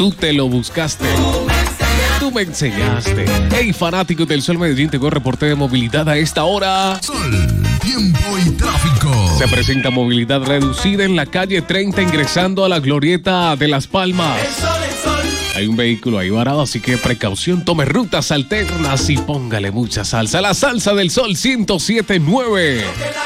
Tú te lo buscaste. Tú me enseñaste. Hey, fanáticos del Sol Medellín, tengo reporte de movilidad a esta hora. Sol, tiempo y tráfico. Se presenta movilidad reducida en la calle 30 ingresando a la glorieta de Las Palmas. Hay un vehículo ahí varado, así que precaución, tome rutas alternas y póngale mucha salsa. La salsa del Sol 107.9.